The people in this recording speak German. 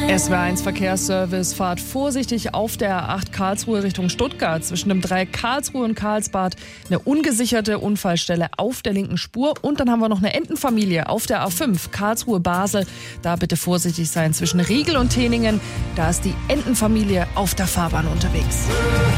SWR1 Verkehrsservice, fahrt vorsichtig auf der A8 Karlsruhe Richtung Stuttgart. Zwischen dem Dreieck Karlsruhe und Karlsbad eine ungesicherte Unfallstelle auf der linken Spur. Und dann haben wir noch eine Entenfamilie auf der A5 Karlsruhe-Basel. Da bitte vorsichtig sein zwischen Riegel und Teningen. Da ist die Entenfamilie auf der Fahrbahn unterwegs.